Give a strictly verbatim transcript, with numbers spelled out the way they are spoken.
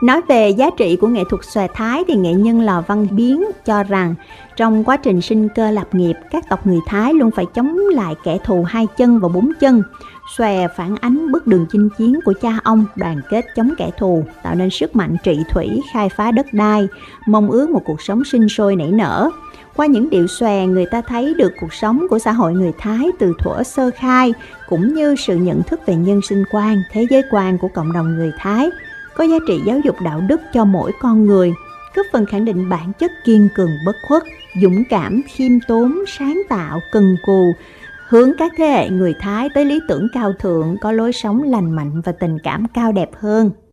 Nói về giá trị của nghệ thuật xòe Thái thì nghệ nhân Lò Văn Biến cho rằng trong quá trình sinh cơ lập nghiệp, các tộc người Thái luôn phải chống lại kẻ thù hai chân và bốn chân. Xòe phản ánh bước đường chinh chiến của cha ông, đoàn kết chống kẻ thù, tạo nên sức mạnh trị thủy, khai phá đất đai, mong ước một cuộc sống sinh sôi nảy nở. Qua những điệu xòe, người ta thấy được cuộc sống của xã hội người Thái từ thuở sơ khai, cũng như sự nhận thức về nhân sinh quan, thế giới quan của cộng đồng người Thái, có giá trị giáo dục đạo đức cho mỗi con người, góp phần khẳng định bản chất kiên cường bất khuất, dũng cảm, khiêm tốn, sáng tạo, cần cù, hướng các thế hệ người Thái tới lý tưởng cao thượng, có lối sống lành mạnh và tình cảm cao đẹp hơn.